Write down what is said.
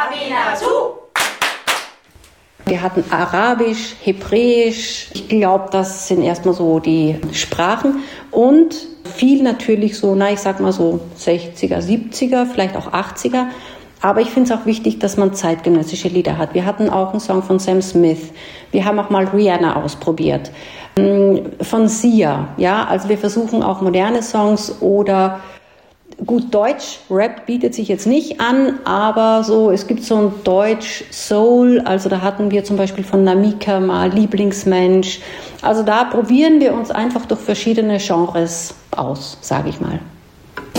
Aminatu! Wir hatten Arabisch, Hebräisch. Ich glaube, das sind erstmal so die Sprachen. Und viel natürlich so, ich sag mal so 60er, 70er, vielleicht auch 80er. Aber ich finde es auch wichtig, dass man zeitgenössische Lieder hat. Wir hatten auch einen Song von Sam Smith. Wir haben auch mal Rihanna ausprobiert. Von Sia, ja. Also wir versuchen auch moderne Songs oder gut, Deutsch, Rap bietet sich jetzt nicht an, aber so, es gibt so ein Deutsch-Soul, also da hatten wir zum Beispiel von Namika mal Lieblingsmensch. Also da probieren wir uns einfach durch verschiedene Genres aus, sage ich mal.